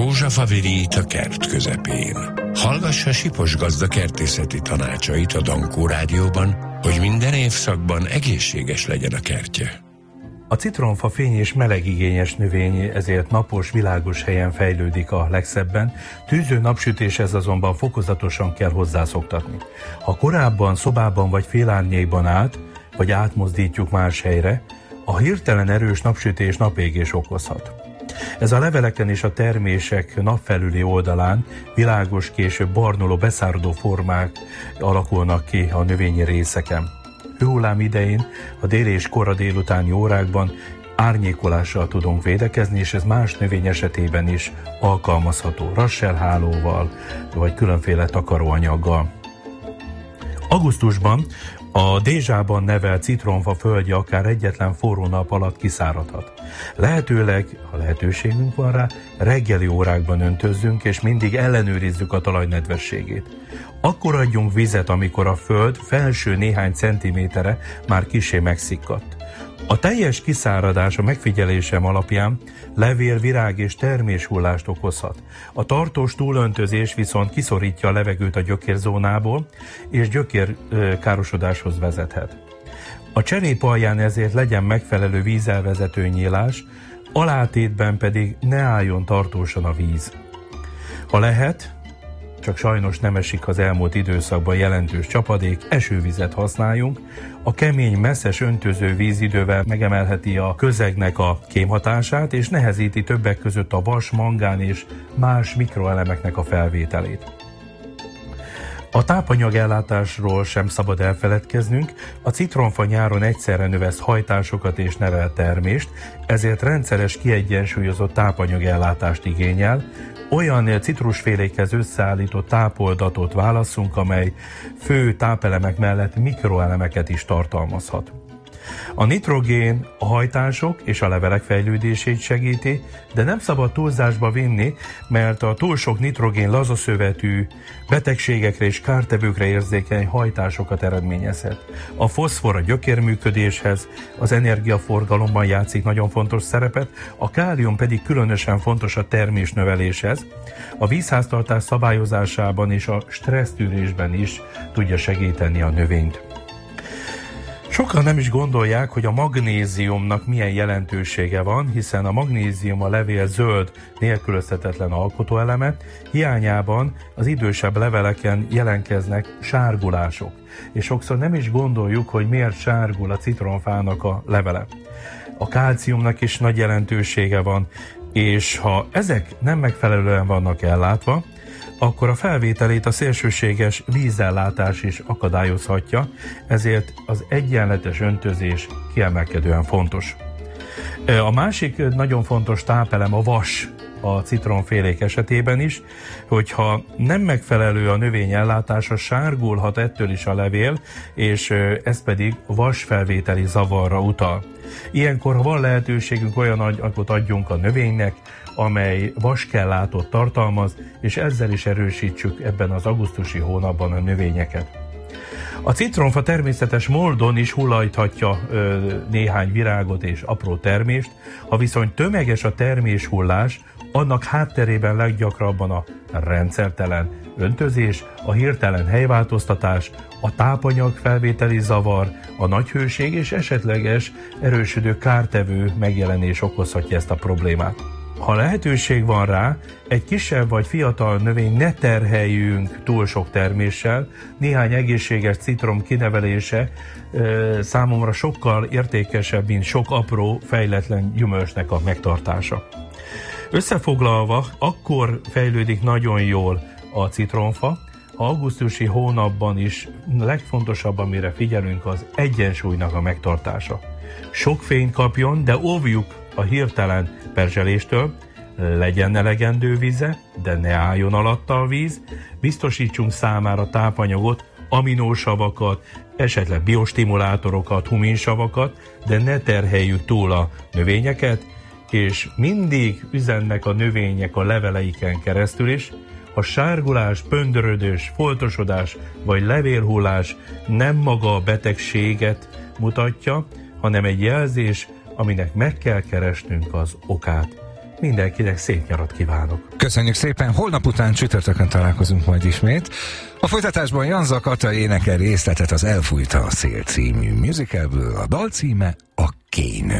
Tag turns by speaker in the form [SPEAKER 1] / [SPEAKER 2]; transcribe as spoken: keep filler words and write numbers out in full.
[SPEAKER 1] Rózsafa virít a kert közepén. Hallgassa Sipos gazda kertészeti tanácsait a Dankó Rádióban, hogy minden évszakban egészséges legyen a kertje.
[SPEAKER 2] A citromfa fény és melegigényes növény, ezért napos, világos helyen fejlődik a legszebben, tűző napsütéshez azonban fokozatosan kell hozzászoktatni. Ha korábban szobában vagy félárnyékban állt, vagy átmozdítjuk más helyre, a hirtelen erős napsütés napégés okozhat. Ez a leveleken és a termések napfelüli oldalán világos, később barnuló, beszáradó formák alakulnak ki a növényi részeken. Hőhullám idején a déli és kora délutáni órákban árnyékolással tudunk védekezni, és ez más növény esetében is alkalmazható, rasselhálóval vagy különféle takaróanyaggal. Augusztusban a dézsában nevelt citromfa földje akár egyetlen forró nap alatt kiszáradhat. Lehetőleg, ha lehetőségünk van rá, reggeli órákban öntözzünk, és mindig ellenőrizzük a talaj nedvességét. Akkor adjunk vizet, amikor a föld felső néhány centimétere már kissé megszikkadt. A teljes kiszáradás a megfigyelésem alapján levél, virág és terméshullást okozhat. A tartós túlöntözés viszont kiszorítja a levegőt a gyökérzónából, és gyökérkárosodáshoz vezethet. A cserép alján ezért legyen megfelelő vízelvezető nyílás, alátétben pedig ne álljon tartósan a víz. Ha lehet, csak sajnos nem esik az elmúlt időszakban jelentős csapadék, esővizet használjunk. A kemény, messzes öntöző vízidővel megemelheti a közegnek a kémhatását, és nehezíti többek között a vas, mangán és más mikroelemeknek a felvételét. A tápanyagellátásról sem szabad elfeledkeznünk, a citromfa nyáron egyszerre növeszt hajtásokat és nevel termést, ezért rendszeres, kiegyensúlyozott tápanyagellátást igényel. Olyan citrusfélékhez összeállított tápoldatot válasszunk, amely fő tápelemek mellett mikroelemeket is tartalmazhat. A nitrogén a hajtások és a levelek fejlődését segíti, de nem szabad túlzásba vinni, mert a túl sok nitrogén lazaszövetű betegségekre és kártevőkre érzékeny hajtásokat eredményezhet. A foszfor a gyökérműködéshez, az energiaforgalomban játszik nagyon fontos szerepet, a kálium pedig különösen fontos a termésnöveléshez, a vízháztartás szabályozásában és a stressztűrésben is tudja segíteni a növényt. Sokan nem is gondolják, hogy a magnéziumnak milyen jelentősége van, hiszen a magnézium a levél zöld, nélkülözhetetlen alkotóeleme, hiányában az idősebb leveleken jelentkeznek sárgulások, és sokszor nem is gondoljuk, hogy miért sárgul a citromfának a levele. A kálciumnak is nagy jelentősége van, és ha ezek nem megfelelően vannak ellátva, akkor a felvételét a szélsőséges vízellátás is akadályozhatja, ezért az egyenletes öntözés kiemelkedően fontos. A másik nagyon fontos tápelem a vas a citromfélék esetében is, hogyha nem megfelelő a növény ellátása, sárgulhat ettől is a levél, és ez pedig vasfelvételi zavarra utal. Ilyenkor, ha van lehetőségünk, olyan anyagot adjunk a növénynek, amely vaskellátot tartalmaz, és ezzel is erősítsük ebben az augusztusi hónapban a növényeket. A citromfa természetes módon is hullajthatja ö, néhány virágot és apró termést, ha viszont tömeges a terméshullás, annak hátterében leggyakrabban a rendszertelen öntözés, a hirtelen helyváltoztatás, a tápanyag felvételi zavar, a nagy hőség és esetleges erősödő kártevő megjelenés okozhatja ezt a problémát. Ha lehetőség van rá, egy kisebb vagy fiatal növény ne terheljünk túl sok terméssel, néhány egészséges citrom kinevelése ö, számomra sokkal értékesebb, mint sok apró, fejletlen gyümölcsnek a megtartása. Összefoglalva, akkor fejlődik nagyon jól a citromfa, ha augusztusi hónapban is legfontosabb, amire figyelünk, az egyensúlynak a megtartása. Sok fényt kapjon, de óvjuk a hirtelen perzseléstől, legyen elegendő víze, de ne álljon alatta a víz, biztosítsunk számára tápanyagot, aminósavakat, esetleg biostimulátorokat, huminsavakat, de ne terheljük túl a növényeket, és mindig üzennek a növények a leveleiken keresztül is, ha sárgulás, pöndörödés, foltosodás vagy levélhullás nem maga a betegséget mutatja, hanem egy jelzés, aminek meg kell keresnünk az okát. mindenkinek szép nyarat kívánok.
[SPEAKER 3] Köszönjük szépen, holnap után csütörtökön találkozunk majd ismét. A folytatásban Janza Kata énekel részletet az Elfújta a szél című musicalből, a dal címe a Kénő.